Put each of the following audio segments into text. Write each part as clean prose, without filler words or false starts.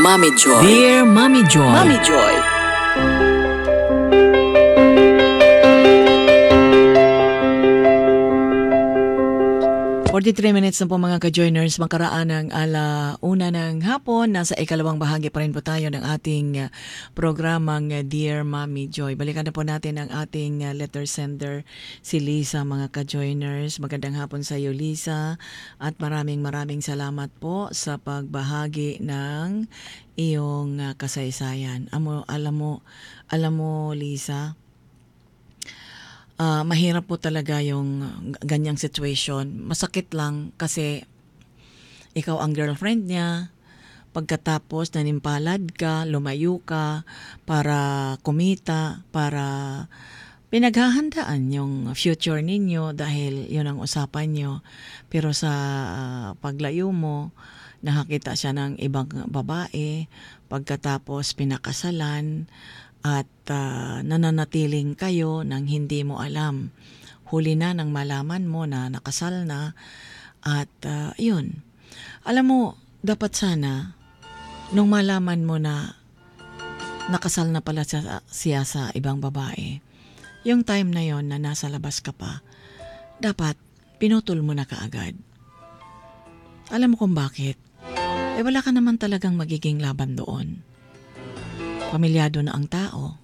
Mommy Joy. Dear Mommy Joy. Mommy Joy. 43 minutes na po mga ka-joiners, makaraan ng una ng hapon. Nasa ikalawang bahagi pa rin po tayo ng ating programang Dear Mommy Joy. Balikan na po natin ang ating letter sender, si Lisa, mga ka-joiners. Magandang hapon sa iyo, Lisa. At maraming salamat po sa pagbahagi ng iyong kasaysayan. Alam mo, Lisa, mahirap po talaga yung ganyang situation. Masakit lang kasi ikaw ang girlfriend niya. Pagkatapos nanimpalad ka, lumayo ka para kumita, para pinaghahandaan yung future ninyo dahil yun ang usapan nyo. Pero sa paglayo mo, nakakita siya ng ibang babae. Pagkatapos pinakasalan, at nananatiling kayo nang hindi mo alam. Huli na nang malaman mo na nakasal na at yun. Alam mo, dapat sana nung malaman mo na nakasal na pala siya sa ibang babae, yung time na yon na nasa labas ka pa, dapat pinutol mo na kaagad. Alam mo kung bakit? Wala ka naman talagang magiging laban doon. Pamilyado na ang tao.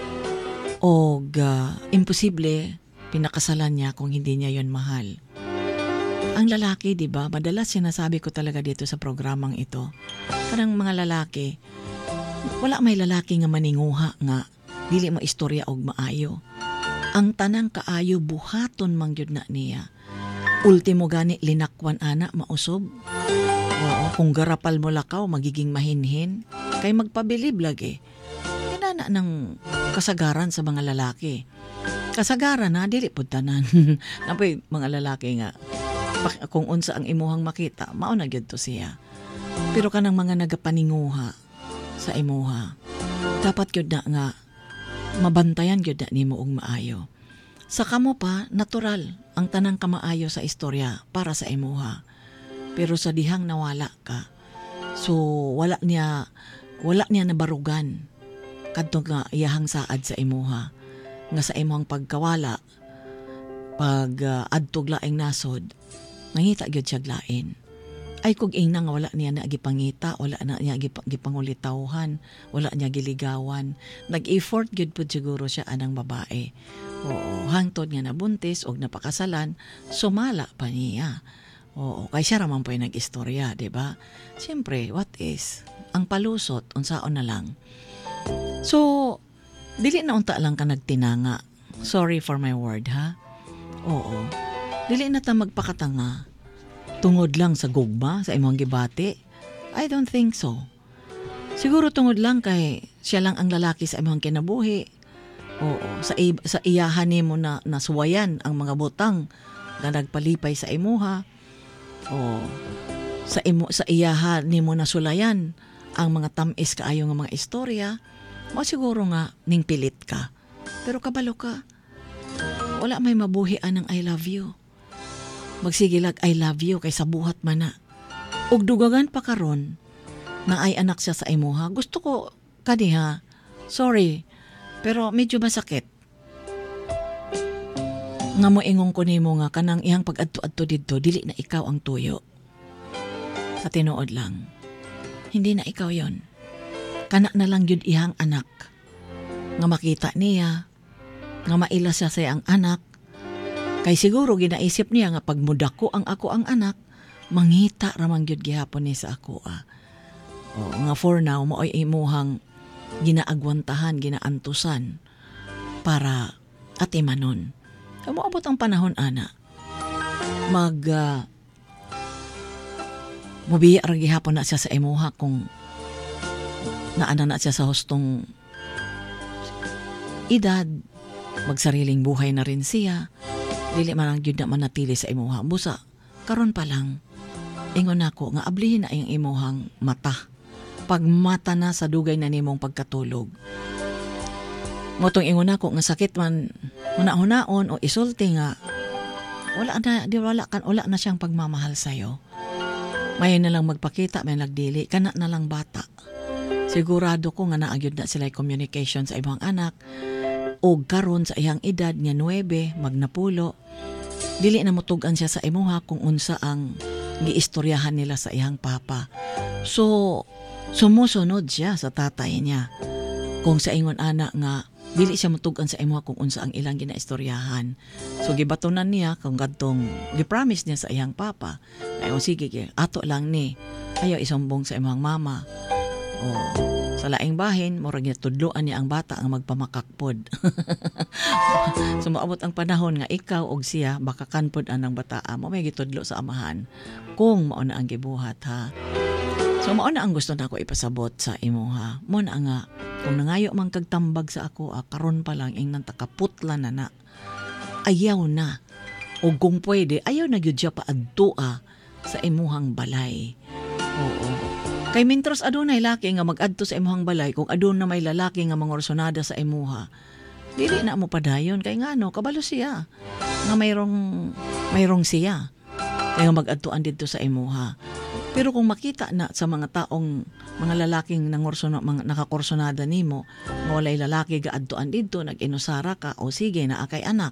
O imposible pinakasalan niya kung hindi niya yon mahal. Ang lalaki, di ba? Madalas sinasabi ko talaga dito sa programang ito. Kanang mga lalaki, wala may lalaki nga maninguha nga dili mo istorya og maayo. Ang tanang kaayo buhaton man gyud na niya. Ultimo gani linakwan ana mausob. Oo, kung garapal mo lakaw magiging mahinhin. Kay magpabilib lagi. Kinana ng kasagaran sa mga lalaki. Kasagaran na, dili po tanan. Napoy mga lalaki nga, kung unsa ang imuhang makita, mauna gyud to siya. Pero kanang mga nagapaninguha sa imuha, dapat gyud na nga, mabantayan gyud na nimo og maayo. Sa kamo pa, natural ang tanang kamaayo sa istorya para sa imuha. Pero sa dihang nawala ka, so wala niya nabarugan kadto nga iyahang saad sa imuha nga sa imong pagkawala pag adtog laing nasod nangita gyud siya lain ay kung ing nga wala niya nagipangita, wala na niya gipangulitawhan, wala niya giligawan, nag-effort gyud pud siguro siya anang babae. Oo, hangtod nga nabuntis og napakasalan, sumala pa niya. Oo, kay siya raman po yung nag-istorya, di ba? Siyempre, what is? Ang palusot, unsaon na lang. So, dili na unta lang ka nagtinanga. Sorry for my word, ha? Oo. Dili na ta magpakatanga. Tungod lang sa gugma, sa imong gibati. I don't think so. Siguro tungod lang kay siya lang ang lalaki sa imong kinabuhi. Oo. Sa iyahan nimo na nasuwayan ang mga butang na nagpalipay sa imuha. O sa iyaha nimo nasulayan ang mga tamis kaayo nga mga istorya, mo siguro nga ning pilit ka. Pero kabalo ka. Wala may mabuhian ng I love you. Magsigilag I love you kay sa buhat man na. Ug dugagan pa karon na ay anak siya sa imuha. Gusto ko kaniha. Sorry, pero medyo masakit. Nga mo ingong ko nimo nga kanang iyang pag-adto-adto didto dili na ikaw ang tuyo. Sa tinuod lang, hindi na ikaw yon. Kana na lang yun ihang anak. Nga makita niya, nga maila siya sa ang anak. Kay siguro ginaisip niya nga pagmudako ang ako ang anak, mangita ramang yun gihapon ni sa ako. O, nga for now, mo ay imuhang ginaagwantahan, ginaantusan para atimanon. Moabot ang panahon, ana. Mubiya ra gihapon na siya sa imuha kung naana na siya sa hustong edad, magsariling buhay na rin siya. Dili man ang gyud na manatili sa imuha. Busa, karon pa lang, ingon ako nga ablihin na yung imuhang mata. Pag mata na sa dugay na nimong pagkatulog. Motong ingon ako nga sakit man hunaon o isulti nga wala na siyang pagmamahal sa'yo. May na lang magpakita, may nagdili, kana na lang bata. Sigurado ko nga naagyod na sila communication sa ibang anak o karon sa iyang edad nga 9 magnapulo. Dili na mutugan siya sa imuha kung unsa ang giistoryahan nila sa iyang papa. So sumusunod siya sa tatay niya. Kung sa ingon anak nga dili siya mutugan sa imuha kung unsa ang ilang ginaistoryahan. So gibatunan niya kung gadtong gipromise niya sa iyang papa. Ay sige, ato lang ni. Ayaw isumbong sa imong mama. O sa laing bahin, murag niya tudloan niya ang bata ang magpamakakpod. So maabot ang panahon nga ikaw og siya baka kanpod anang bata mo may gitudlo sa amahan kung mao na ang gibuhat ha. So mao na ang gusto nako ipasabot sa imo ha. Mo na nga kung nangayo man kag tambag sa ako karon pa lang ingnan takaputla na. Ayaw na. O kung pwede, ayaw na gyud siya paadto sa imuhang balay. Oo. Kay mintros adunay laki nga mag-adto sa imuhang balay kung adun na may lalaki nga mangorsonada sa imuha. Dili na mo padayon kay ngano kabalo siya nga mayroong siya. Kaya mag-adtuan dito sa imuha. Pero kung makita na sa mga taong mga lalaking nakakorsonada nimo, nga walay lalaki gaadtuan dito nag-inusara ka o sige na akay anak.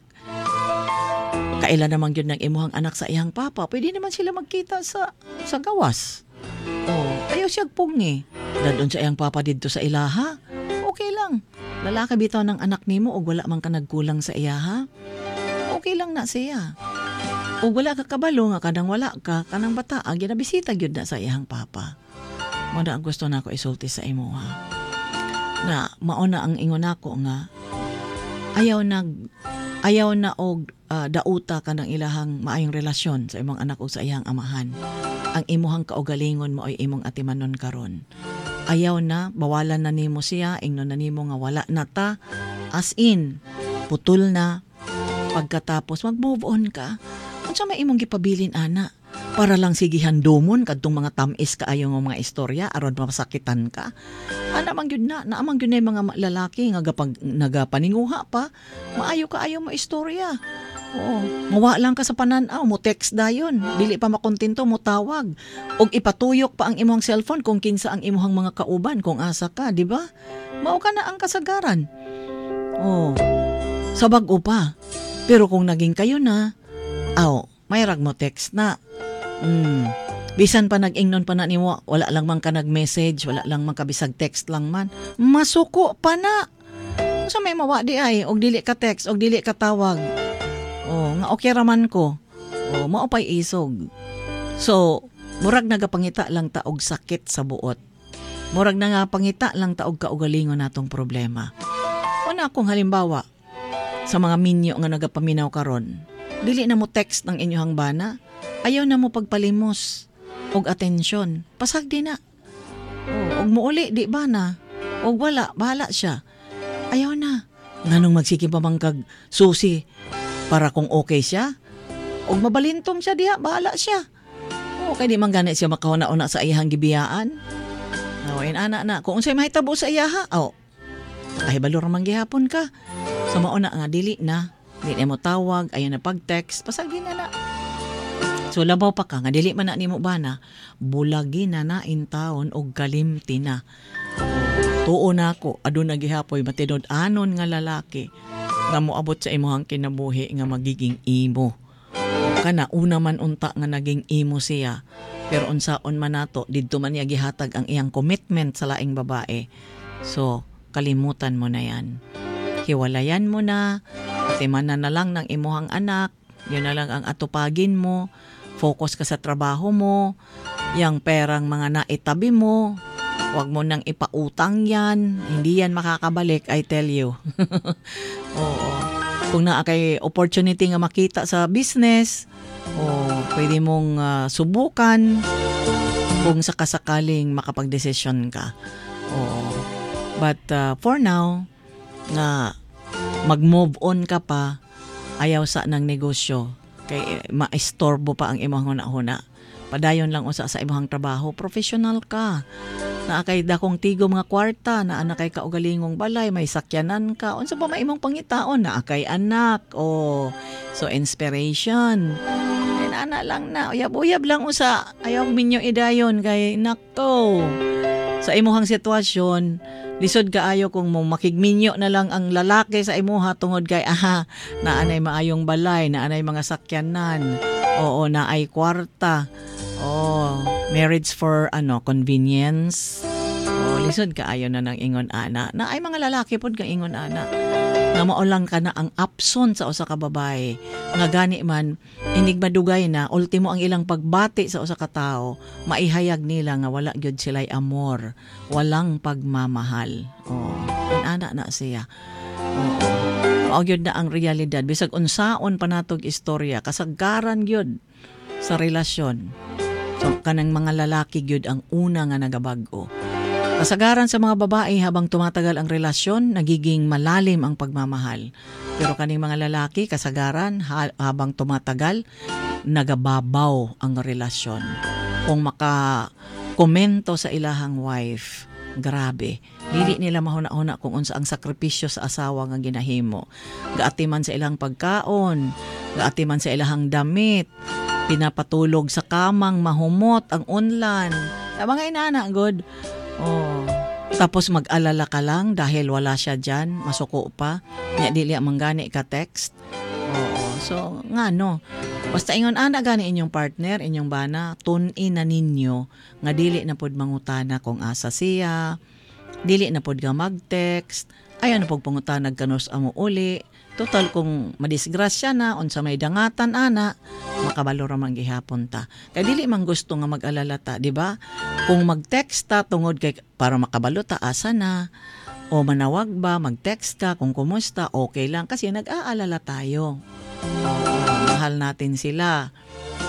Kailan naman yun ng imuhang anak sa iyang papa, pwede naman sila magkita sa gawas. Ayaw siya pungi. Dadon sa iyang papa dito sa ilaha, okay lang. Lalaki bitaw ng anak nimo o wala man ka nagkulang sa iyaha, okay lang na siya. O wala ka kabalo nga kadang wala ka, kanang bata, ginabisita gyud na sa iyang papa. Mao na ang gusto nako isulti sa imo ha. Na mao na ang ingon nako nga ayaw na og dauta kanang ilahang maayong relasyon sa imong anak o sa iyang amahan. Ang imuhang kaugalingon mo ay imong atimanon karon. Ayaw na, bawalan na nimo siya, ingnon na nimo nga wala na ta, as in, putol na, pagkatapos mag-move on ka. Unsa may imong gipabilin ana? Para lang sigihan dumon kadtong mga tamis kaayo nga mga istorya aron masakitan ka. Ana man gyud na amang gyud na mga lalaki nga nagapaninguha pa, maayo kaayo mo istorya. Mawa lang ka sa pananaw, mo text dayon, dili pa makontento mo tawag. Og ipatuyok pa ang imong cellphone kung kinsa ang imong mga kauban kung asa ka, di ba? Mao ka na ang kasagaran. Sa bag-o pa. Pero kung naging kayo na, may rag mo text na. Bisan pa nag-ingnon pa na nimo, wala lang man ka nag-message, wala lang man ka bisag text lang man. Masuko pa na. So may mawa di ay, og dili ka text, og dili ka tawag. Nga okay raman ko. Mao pay isog. So, murag nagapangita lang ta og sakit sa buot. Murag nagapangita lang ta og kaugalingon natong problema. Una akong halimbawa sa mga minyo nga nagapaminaw karon. Dili na mo text ng inyong bana. Ayaw na mo pagpalimos og atensyon. Pasag di na. Og muuli di ba na? Og wala, bahala siya. Ayaw na. Nganong magsiki pa man kag susi para kung okay siya. Og mabalintom siya diha, bahala siya. Kay di man gani siya makahuna-una sa iyang gibiyaan. Nawain ana na. Kung unsay mahitabo sa iyaha, ay balor man gihapon ka. So mauna nga dili na. Dili mo tawag, ayaw na pag-text, pasagin na. So labaw pa ka, nga dili man na nimo bana, bulagi na in taon og kalimti na. Tuo na ako, adun na gihapoy matidod anon nga lalaki nga moabot sa imuhang kinabuhi nga magiging imo. Kana una man unta nga naging imo siya. Pero unsaon man nato, didto man niya gihatag ang iyang commitment sa laing babae. So, kalimutan mo na yan. Hiwalayan mo na, timanan na lang ng imuhang anak, yun na lang ang atupagin mo, focus ka sa trabaho mo, yang perang mga naitabi mo, wag mo nang ipautang yan, hindi yan makakabalik, I tell you. Oo. Kung naa kay opportunity nga makita sa business, pwede mong subukan kung sakasakaling makapagdesisyon ka. But for now, na mag-move on ka pa, ayaw sa ng negosyo. Kay maistorbo pa ang imong huna-huna. Padayon lang usa sa imong trabaho, professional ka. Naa kay dakong tigom nga kwarta, naa na kay kaugalingong balay, may sakyanan ka. Unsa pa maimong pangitaon, naa kay anak. So inspiration. ana lang na. Uyab-uyab lang usa. Ayaw minyo idayon kay nako. Sa imuhang sitwasyon, lisod kaayo kung mo makigminyo na lang ang lalaki sa imuha tungod kay naanay maayong balay, naanay mga sakyanan. Oo, naay kwarta. Oh, marriage for convenience. Oh, lisod kaayo na nang ingon ana. Naay mga lalaki pod kang ingon ana. Nga maulang ka na ang apson sa usa ka babae. Nga gani man inig madugay na ultimo ang ilang pagbati sa usa ka tawo, maihayag nila nga wala gyud sila'y amor, walang pagmamahal. Oh, ana na siya. Oo. Mao gyud na ang realidad bisag unsaon pa natog istorya kasagaran gyud sa relasyon. So kanang mga lalaki gyud ang una nga nagabag-o. Kasagaran sa mga babae habang tumatagal ang relasyon, nagiging malalim ang pagmamahal. Pero kaning mga lalaki, kasagaran habang tumatagal, nagababaw ang relasyon. Kung maka-komento sa ilahang wife, grabe. Dili nila mahuna-huna kung unsa ang sakripisyo sa asawa nga ginahimo. Gaati man sa ilang pagkaon, gaati man sa ilahang damit, pinapatulog sa kamang mahumot ang unlan. Mga inana, good. Oh, tapos mag-alala ka lang dahil wala siya dyan, masuko pa, niya dili manggani ka text. Oo, so nga no, basta ingon ana gani inyong partner, inyong bana, tun-in na ninyo nga dili na pod mangutana kung asa siya, dili na pod ka mag-text, ayan na pod pangutanag kanos amo uli. Total kung madisgrasya na unsa may dangatan ana, makabalo ra man gihapon ta. Kay dili man gusto nga mag-alala ta, di ba? Kung mag-text ta tungod kay para makabalo ta asa na o manawag ba, mag-text ka kung kumusta, okay lang kasi nag-aalala tayo. Mahal natin sila.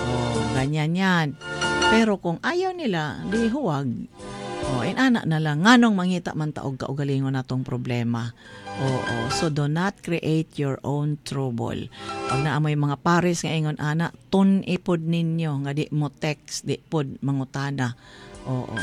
Ganyan yan. Pero kung ayaw nila, di huwag. Inana na lang nganong mangita man ta og kaugalingon natong problema. Oo, so do not create your own trouble. Pag naamoy mga pares nga ingon ana, tun-ipod ninyo nga di mo text, di pod mangutana. Oo.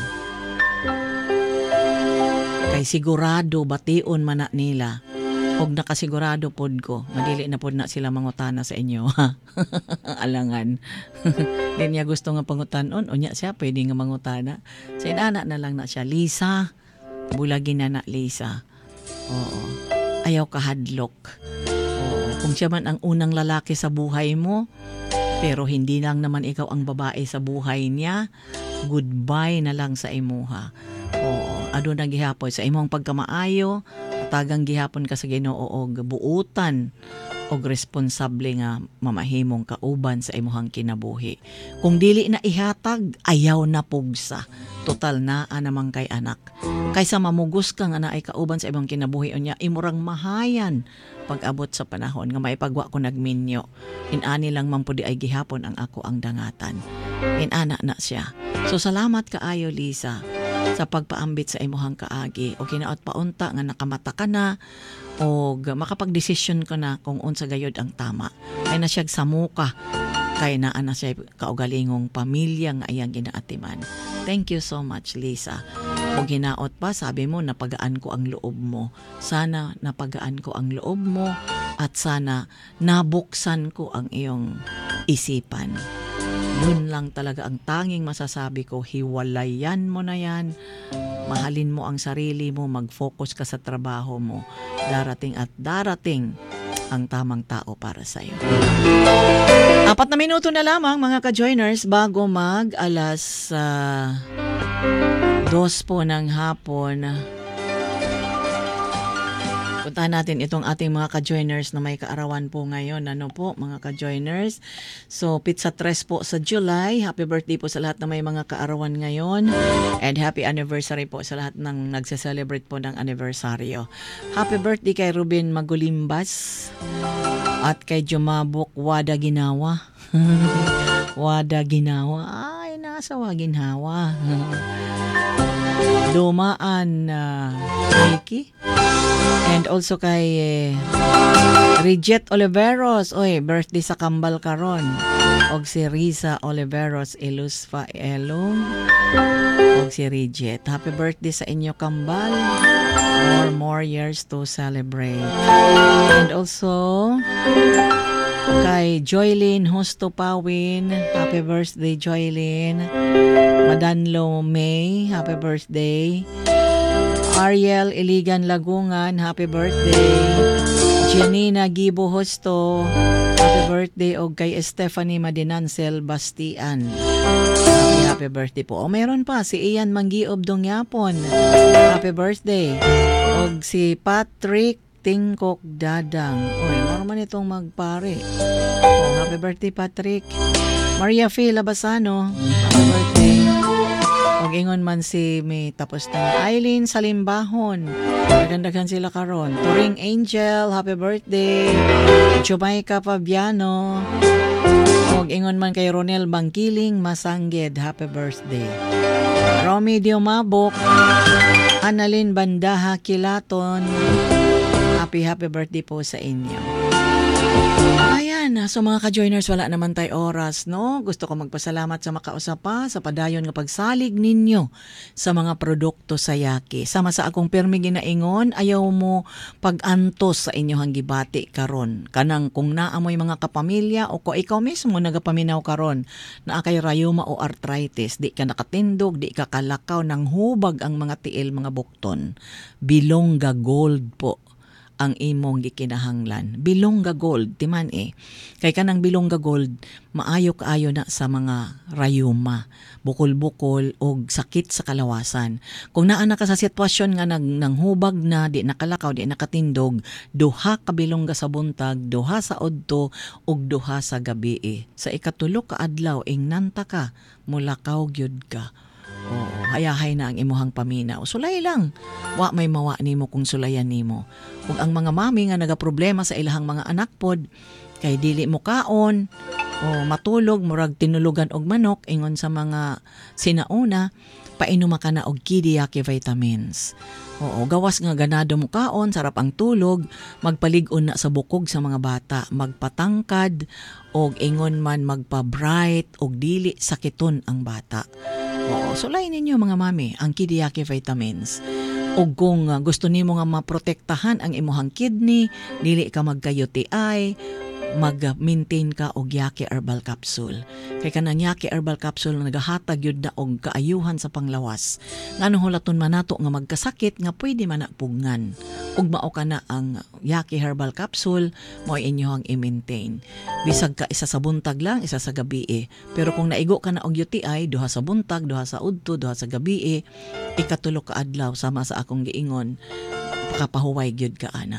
Kay sigurado bation man na nila. Og nakasigurado pod ko, madili na pod na sila mangutana sa inyo. Alangan. Di niya gusto nga pangutanon, o niya siya pwede nga mangutana. Sa inana na lang na siya, Lisa. Bulagin na Lisa. Oo. Ayaw kahadlok. Oo. Kung siya man ang unang lalaki sa buhay mo, pero hindi lang naman ikaw ang babae sa buhay niya, goodbye na lang sa imuha. Oo. Ado na gihapon sa imong pagkamaayo, tagang gihapon ka sa Ginoo og buutan og responsable nga mamahimong kauban sa imuhang kinabuhi. Kung dili na ihatag, ayaw na pugsa. Total na namang kay anak. Kaysa mamugos ka nga naay kauban sa imong kinabuhi unya, imurang mahayan pag-abot sa panahon nga maipagwa ko nagminyo. Inani lang man pudi ay gihapon ang ako ang dangatan. Inana na siya. So salamat kaayo Lisa sa pagpaambit sa imuhang kaagi o kinaot paunta nga nakamata ka na o makapag-desisyon ka na kung unsa gayod ang tama. Ay na siyag samuka kay naa na siya kaugalingong pamilya nga iyang ginaatiman. Thank you so much Lisa. O ginaot pa, sabi mo napagaan ko ang loob mo. Sana napagaan ko ang loob mo at sana nabuksan ko ang iyong isipan. Yun lang talaga ang tanging masasabi ko, hiwalayan mo na yan. Mahalin mo ang sarili mo, mag-focus ka sa trabaho mo. Darating at darating ang tamang tao para sa'yo. 4 na minuto na lamang mga ka-joiners bago mag alas 2 po ng hapon. Puntahan natin itong ating mga ka-joiners na may kaarawan po ngayon. Ano po mga ka-joiners? So, Pizza 3 po sa July. Happy birthday po sa lahat na may mga kaarawan ngayon. And happy anniversary po sa lahat ng nagse-celebrate po ng anibersaryo. Happy birthday kay Ruben Magulimbas at kay Jumabok Wada Ginawa. Wada Ginawa. Ay, nasa Waginhawa. Dumaan Nikki. And also kay Rijet Oliveros. Oy, birthday sa Kambal karon. Og si Riza Oliveros Ilusfa Elong. Og si Rijet. Happy birthday sa inyo Kambal. More years to celebrate. And also Kay Joylyn Husto Pawin, happy birthday Joylyn. Madanlo May, happy birthday. Ariel Iligan Lagungan, happy birthday. Janina Gibo Husto, happy birthday. O kay Stephanie Madinancel Bastian, happy birthday po. O meron pa si Ian Manggiob Dongyapon, happy birthday. O si Patrick Tingkok Dadang, oy, naman itong magpare. O, happy birthday Patrick. Maria Fee Labasano, happy birthday. O ingon man si may tapos na Eileen Salimbahon, magandaghan sila karon. Turing Angel, happy birthday. Chumayka Fabiano. O ingon man kay Ronel Bangkiling Masangged, happy birthday. Romy Diomabok, Annalyn Bandaha Kilaton, happy birthday po sa inyo. Ayan, so mga ka-joiners, wala naman tayo oras, no? Gusto ko magpasalamat sa makausapa sa padayon nga pagsalig ninyo sa mga produkto sa Yaki. Sama sa akong permi ginaingon, ayaw mo pag-antos sa inyohang gibati karon. Kanang kung naamoy mga kapamilya o ko ikaw mismo nagapaminaw karon na kay rayuma o arthritis, di ka nakatindog, di ka kalakaw, nang hubag ang mga tiil, mga bukton. Bilongga Gold po ang imong gikinahanglan. Bilongga Gold, timan Kay kanang Bilongga Gold, maayo kaayo na sa mga rayuma, bukol-bukol o sakit sa kalawasan. Kung naa na ka sa sitwasyon nga nanghubag na, di nakalakaw, di nakatindog, duha ka bilongga sa buntag, duha sa udto, ug duha sa gabi. Sa ikatulo ka adlaw, ingnanta ka, mulakaw gyud ka. Oo, hayahay na ang imuhang paminaw. Sulay lang. Wa may mawa nimo kung sulayan nimo. Kung ang mga mami nga nagaproblema sa ilahang mga anak pod, kay dili mo kaon, o matulog, murag tinulugan og manok, ingon sa mga sinauna, painuma ka na og Kidiyaki vitamins. Oo, gawas nga ganado mo kaon, sarap ang tulog, magpalig-on na sa bukog sa mga bata, magpatangkad, og ingon man magpa-bright, og dili sakiton ang bata. Oo, sulay ninyo mga mami ang Kidiyaki vitamins. O kung gusto nimo nga maprotektahan ang imuhang kidney, dili ka magka-UTI, mag-maintain ka og Yaki Herbal Capsule. Kay kanang Yaki Herbal Capsule nagahatag yun na og kaayuhan sa panglawas. Ngano hulaton man nato nga magkasakit nga pwede man na pugngan. Ug mao ka na ang Yaki Herbal Capsule mo inyohang i-maintain. Bisag ka isa sa buntag lang, isa sa gabi. Pero kung naigo ka na og UTI, duha sa buntag, duha sa udto, duha sa gabi, ikatulo ka adlaw sama sa akong giingon, pakapahuway gyud ka ana.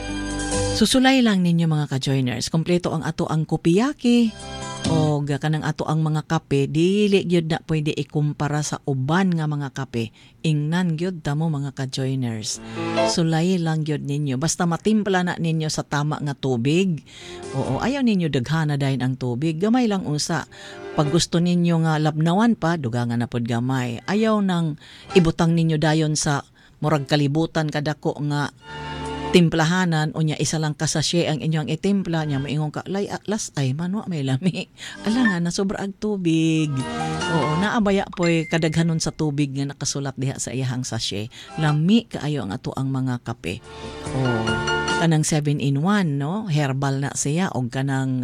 Susulay lang ninyo mga ka-joiners. Kompleto ang ato ang kopiyaki o kanang ato ang mga kape. Dili gyud na pwede ikumpara sa uban nga mga kape. Ingnan gyud tamo mga ka-joiners. Sulay lang gyud ninyo. Basta matimpla na ninyo sa tama nga tubig. Oo, ayaw ninyo daghana dayon ang tubig. Gamay lang usa. Pag gusto ninyo nga labnawan pa, dugangan na pod gamay. Ayaw nang ibutang ninyo dayon sa murag kalibutan kadako nga timplahanan o nya isa lang kasasye ang inyong itimpla niya maingon ka lay atlas ay manwa may lami ala nga na sobra ag tubig. Oo, naabaya poy kadaghanon sa tubig nga nakasulat diha sa iyahang sachet. Lami kaayo ang ato ang mga kape. Oh, kanang 7-in-1 no, herbal na siya og kanang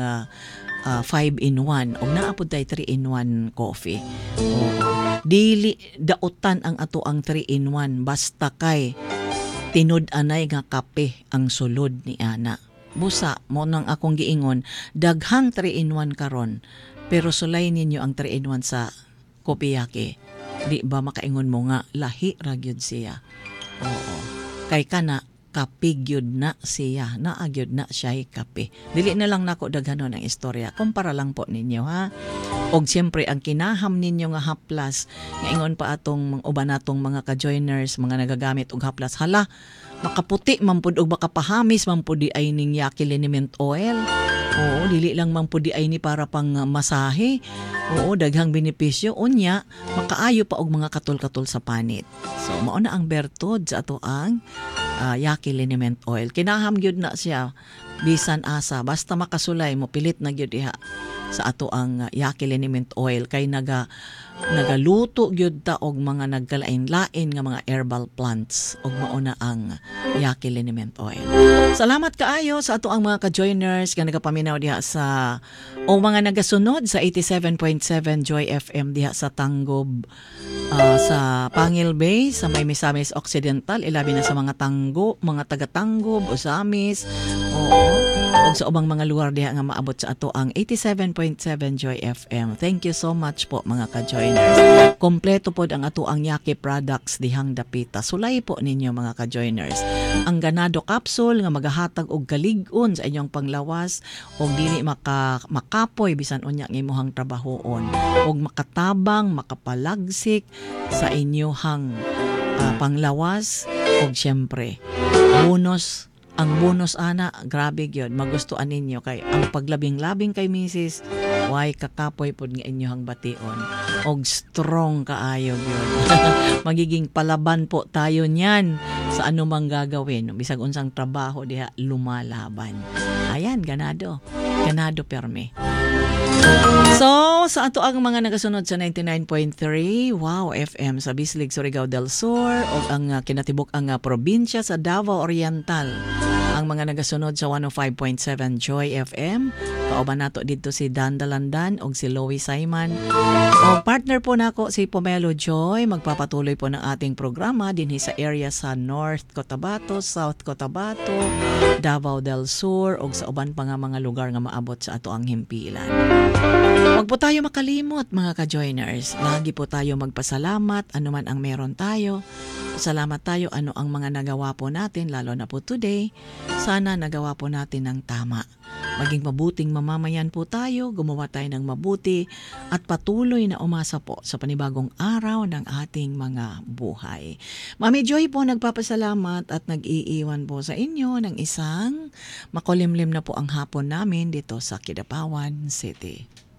5-in-1 og naapod tay 3-in-1 coffee. Oo, dili dautan ang ato ang 3-in-1 basta kay tinud-anay nga kape ang sulod ni ana. Busa mo nang akong giingon, daghang 3-in-1 karon. Pero sulay ninyo ang 3-in-1 sa Kopiyaki. Di ba makaingon mo nga lahi ra gyud siya. Oo. Kay kana kape gyud na siya, naagyud na siya kape. Dili na lang nako daghanon ang istorya. Kumpara lang po ninyo ha. Og siyempre ang kinaham ninyo nga haplas, nga ingon pa atong uban natong mga ka-joiners, mga nagagamit og haplas, hala, makaputi man pud og makapahamis man pud di ay ning Yaki liniment oil. Oo, dili lang man pud di ay ni para pang masahe. Oo, daghang benepisyo unya, makaayo pa og mga katul-katul sa panit. So mao na ang bertod sa ato ang Yaki liniment oil. Kinaham gyud na siya bisan asa basta makasulay mo pilit na gyud diha sa ato ang Yaqui Liniment Oil kay nagaluto gyud ta og mga nagkalain-lain nga mga herbal plants og mauna ang Yaqui Liniment Oil. Salamat kaayo sa ato ang mga ka-joiners nga nagapaminaw diha sa o mga nagasunod sa 87.7 Joy FM diha sa Tanggob, sa Pangil Bay, sa may Misamis Occidental, ilabi na sa mga mga taga-Tanggob, Osamis, o sa ubang mga lugar diha nga maabot sa ato ang 87.7 Joy FM. Thank you so much po mga ka-joiners. Kompleto pod ang ato ang Yaqui products dihang dapita. Sulay po ninyo mga ka-joiners. Ang ganado capsule nga magahatag og kalig-on sa inyong panglawas og dili makapoy bisan unya nga imong trabahoon og makatabang, makapalagsik sa inyong panglawas og syempre ang bonus ana, grabe gyud, magustuhan ninyo kay ang paglabing-labing kay Mrs. Why kakapoy pod nga inyong bation og strong kaayo gyud. Magiging palaban po tayo niyan sa anumang gagawin, bisag unsang trabaho diha lumalaban. Ayan, ganado perme. So, sa ato ang mga nagasunod sa 99.3 Wow FM sa Bislig, Surigao del Sur o ang kinatibok ang probinsya sa Davao Oriental. Ang mga nagasunod sa 105.7 Joy FM, kauban nato dito si Dan Dalandan o si Loie Simon. O partner po nako si Pomelo Joy, magpapatuloy po ng ating programa dinhi sa area sa North Cotabato, South Cotabato, Davao del Sur o sa uban pa nga mga lugar nga maabot sa ato ang himpilan. Huwag po tayo makalimot mga ka-joiners. Lagi po tayo magpasalamat anuman ang meron tayo. Salamat tayo ano ang mga nagawa po natin, lalo na po today. Sana nagawa po natin ng tama. Maging mabuting mamamayan po tayo, gumawa tayo ng mabuti at patuloy na umasa po sa panibagong araw ng ating mga buhay. Mami Joy po nagpapasalamat at nag-iiwan po sa inyo ng isang makulimlim na po ang hapon namin dito sa Kidapawan City.